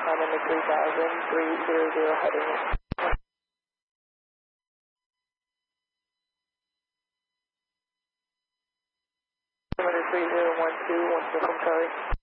Lima 3000, 300 heading. 3012, 1 from Charlie.